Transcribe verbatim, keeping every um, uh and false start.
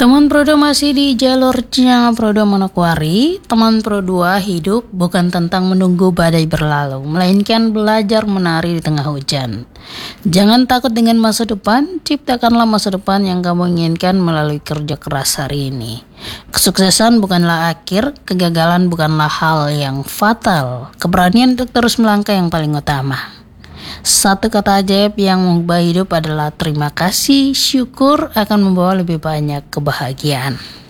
Teman Prodo masih di jalurnya Prodo Manokwari. Teman Pro dua, hidup bukan tentang menunggu badai berlalu, melainkan belajar menari di tengah hujan. Jangan takut dengan masa depan, ciptakanlah masa depan yang kamu inginkan melalui kerja keras hari ini. Kesuksesan bukanlah akhir, kegagalan bukanlah hal yang fatal. Keberanian untuk terus melangkah yang paling utama. Satu kata ajaib yang mengubah hidup adalah terima kasih. Syukur akan membawa lebih banyak kebahagiaan.